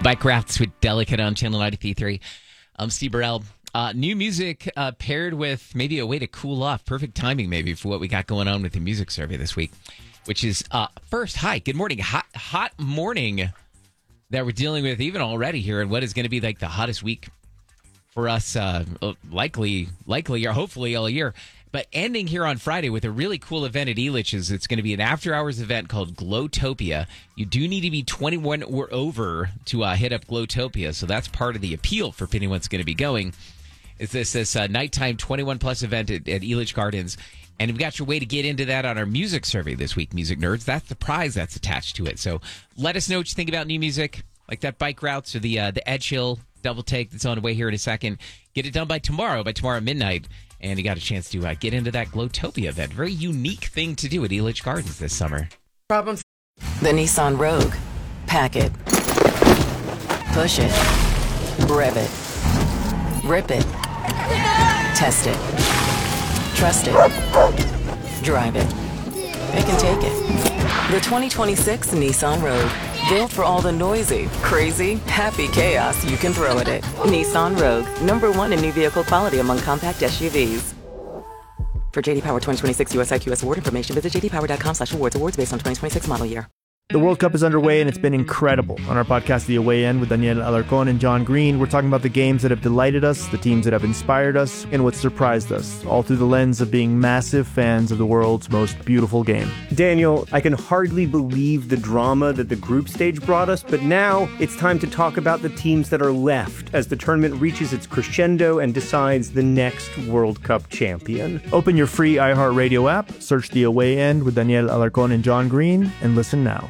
Bike Rafts with Delicate on Channel 93.3. I'm Steve Burrell. New music paired with maybe a way to cool off. Perfect timing maybe for what we got going on with the music survey this week, which is first, hi, good morning. Hot morning that we're dealing with even already here and what is going to be like the hottest week for us likely or hopefully all year. But ending here on Friday with a really cool event at Elitch's. It's going to be an after-hours event called Glowtopia. You do need to be 21 or over to hit up Glowtopia, so that's part of the appeal for anyone's going to be going. Is this nighttime 21-plus event at Elitch Gardens. And we've got your way to get into that on our music survey this week, Music Nerds. That's the prize that's attached to it. So let us know what you think about new music, like that Bike Routes or the Edge Hill double take that's on the way here in a second. Get it done by tomorrow midnight. And you got a chance to get into that Glowtopia event. Very unique thing to do at Elitch Gardens this summer. Problems. The Nissan Rogue. Pack it. Push it. Rev it. Rip it. Test it. Trust it. Drive it. It can take it. The 2026 Nissan Rogue. Built for all the noisy, crazy, happy chaos you can throw at it. Nissan Rogue. #1 in new vehicle quality among compact SUVs. For JD Power 2026 US IQS award information, visit jdpower.com/awards. Awards based on 2026 model year. The World Cup is underway, and it's been incredible. On our podcast, The Away End, with Daniel Alarcon and John Green, we're talking about the games that have delighted us, the teams that have inspired us, and what surprised us, all through the lens of being massive fans of the world's most beautiful game. Daniel, I can hardly believe the drama that the group stage brought us, but now it's time to talk about the teams that are left as the tournament reaches its crescendo and decides the next World Cup champion. Open your free iHeartRadio app, search The Away End with Daniel Alarcon and John Green, and listen now.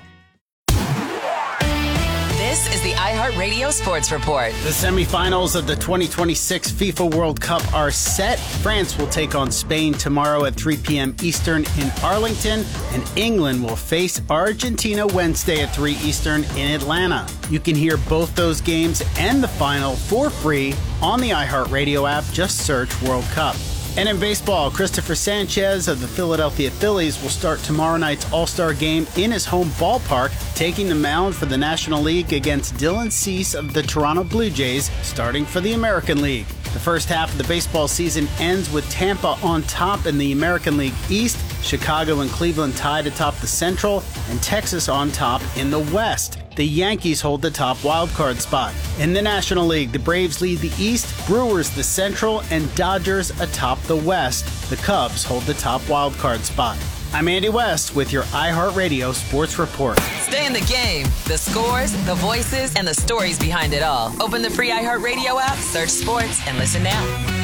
This is the iHeartRadio Sports Report. The semifinals of the 2026 FIFA World Cup are set. France will take on Spain tomorrow at 3 p.m. Eastern in Arlington, and England will face Argentina Wednesday at 3 Eastern in Atlanta. You can hear both those games and the final for free on the iHeartRadio app. Just search World Cup. And in baseball, Christopher Sanchez of the Philadelphia Phillies will start tomorrow night's All-Star game in his home ballpark, taking the mound for the National League against Dylan Cease of the Toronto Blue Jays, starting for the American League. The first half of the baseball season ends with Tampa on top in the American League East, Chicago and Cleveland tied atop the Central, and Texas on top in the West. The Yankees hold the top wildcard spot. In the National League, the Braves lead the East, Brewers the Central, and Dodgers atop the West. The Cubs hold the top wildcard spot. I'm Andy West with your iHeartRadio Sports Report. Stay in the game. The scores, the voices, and the stories behind it all. Open the free iHeartRadio app, search sports, and listen now.